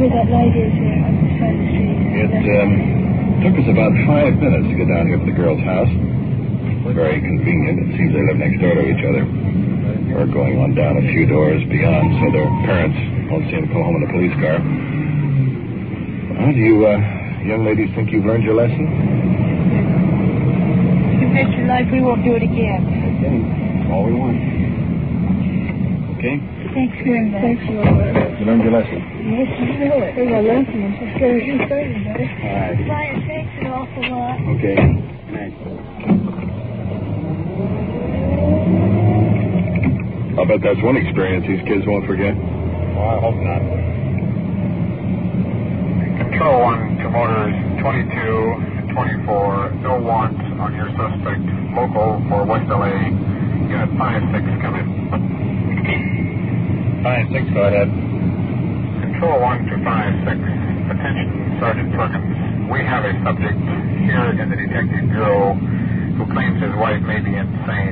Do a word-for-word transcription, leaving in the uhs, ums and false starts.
where that light is here on the side of the street. It um, took us about five minutes to get down here to the girl's house. Very convenient. It seems they live next door to each other. Or going on down a few doors beyond, so their parents won't see them come home in a police car. Well, do you uh, young ladies think you've learned your lesson? You bet your life we won't do it again. Okay. That's all we want. Okay? Thanks very much. Thanks very much. You learned your lesson? Yes, I know it. There's a lesson. I'm just going to do something about it. All right. Brian, thanks an awful lot. Okay. Good night. I'll bet that's one experience these kids won't forget. Well, I hope not. Control one to motors twenty-two and twenty-four. No want on your suspect. Local for West L A. Unit five six, come in. five six, go ahead. Control one to five six. Attention, Sergeant Perkins. We have a subject here in the Detective Bureau who claims his wife may be insane.